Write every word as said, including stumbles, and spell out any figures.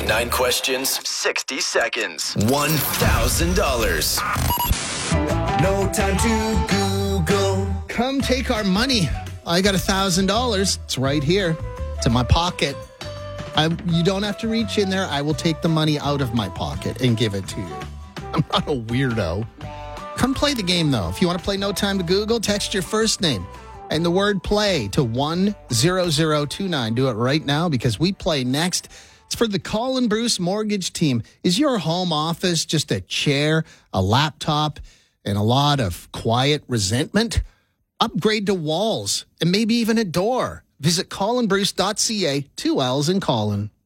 Nine questions, sixty seconds, one thousand dollars. No time to Google. Come take our money. I got one thousand dollars. It's right here. It's in my pocket. I, you don't have to reach in there. I will take the money out of my pocket and give it to you. I'm not a weirdo. Come play the game, though. If you want to play No Time to Google, text your first name and the word play to one zero zero two nine. Do it right now because we play next. It's for the Colin Bruce Mortgage Team. Is your home office just a chair, a laptop, and a lot of quiet resentment? Upgrade to walls and maybe even a door. Visit colin bruce dot c a, two L's in Colin.